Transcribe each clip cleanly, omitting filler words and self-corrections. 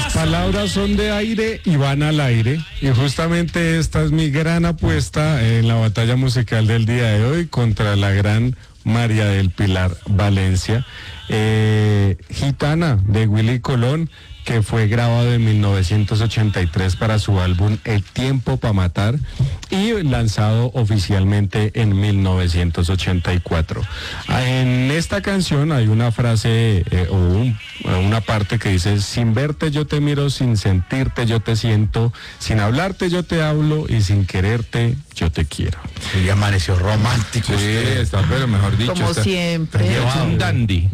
palabras son de aire y van al aire. Y justamente esta es mi gran apuesta en la batalla musical del día de hoy contra la gran María del Pilar Valencia. Gitana, de Willy Colón, que fue grabado en 1983 para su álbum El Tiempo pa' Matar y lanzado oficialmente en 1984. En esta canción hay una frase una parte que dice: sin verte yo te miro, sin sentirte yo te siento, sin hablarte yo te hablo y sin quererte yo te quiero. Sí, amaneció romántico. Sí, está, pero mejor dicho. Como está, siempre. Es un dandy.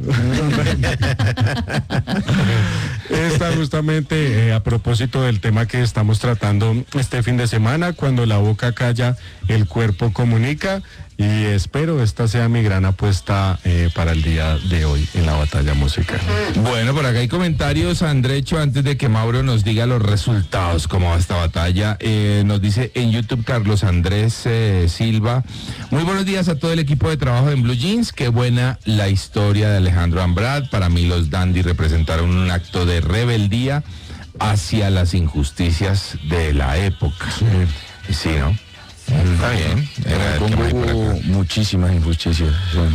Está justamente a propósito del tema que estamos tratando este fin de semana: cuando la boca calla, el cuerpo comunica. Y espero esta sea mi gran apuesta para el día de hoy en la batalla musical. Bueno, por acá hay comentarios, Andrecho, antes de que Mauro nos diga los resultados, cómo va esta batalla. Nos dice en YouTube Carlos Andrés Silva: muy buenos días a todo el equipo de trabajo en Blue Jeans. Qué buena la historia de Alejandro Ambrad. Para mí los dandy representaron un acto de rebeldía hacia las injusticias de la época. Sí, ¿no? Está bien. Hubo muchísimas injusticias.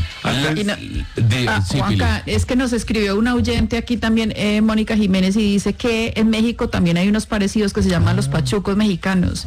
Juanca, es que nos escribió una oyente aquí también, Mónica Jiménez, y dice que en México también hay unos parecidos que se llaman los pachucos mexicanos.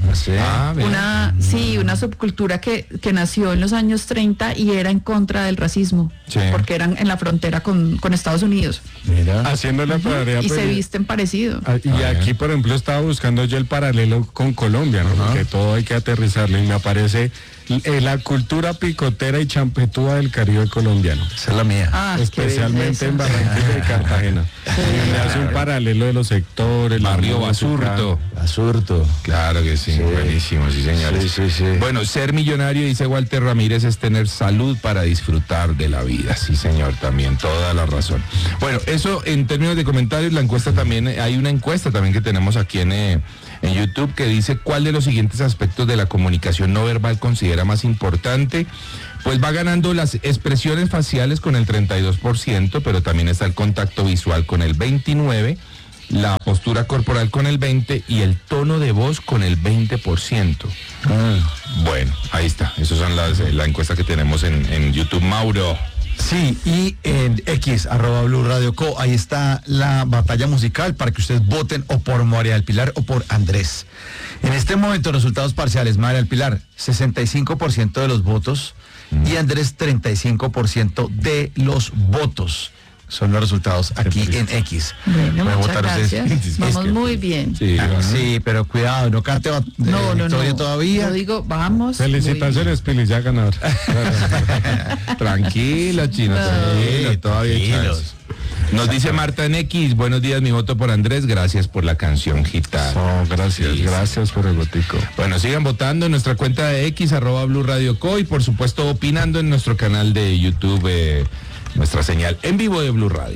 Una subcultura que nació en los años 30 y era en contra del racismo, porque eran en la frontera con Estados Unidos. Mira, haciendo la tarea. Y se visten parecido. Y aquí, por ejemplo, estaba buscando yo el paralelo con Colombia, ¿no? Porque todo hay que aterrizarlo, y me aparece la cultura picotera y champetúa del Caribe colombiano. Esa es la mía. Especialmente en Barranquilla y Cartagena. Y me hace un paralelo de los sectores. Barrio Basurto. Basurto. Claro que sí. Buenísimo, sí, señores. Sí. Bueno, ser millonario, dice Walter Ramírez, es tener salud para disfrutar de la vida. Sí, señor, también, toda la razón. Bueno, eso en términos de comentarios. La encuesta también, hay una encuesta también que tenemos aquí en YouTube, que dice: ¿cuál de los siguientes aspectos de la comunicación no verbal considera más importante? Pues va ganando las expresiones faciales con el 32%, pero también está el contacto visual con el 29%, la postura corporal con el 20% y el tono de voz con el 20%. Bueno, ahí está. Esas son la encuesta que tenemos en YouTube. Mauro. Sí, y en X, @BluRadioCo, ahí está la batalla musical para que ustedes voten o por María del Pilar o por Andrés. En este momento, resultados parciales: María del Pilar, 65% de los votos, y Andrés, 35% de los votos. Son los resultados aquí en X. Bueno, muchas gracias. Vamos muy bien. Sí, pero cuidado, no cante victoria todavía. Yo digo, vamos. Felicitaciones, Pili, ya ganador. Tranquilo, Chino, tranquilo, todavía hay chance. Nos dice Marta en X: buenos días, mi voto por Andrés, gracias por la canción Gitana. Gracias por el votico. Bueno, sigan votando en nuestra cuenta de X, @BluRadioCo, y por supuesto opinando en nuestro canal de YouTube, nuestra señal en vivo de Blue Radio.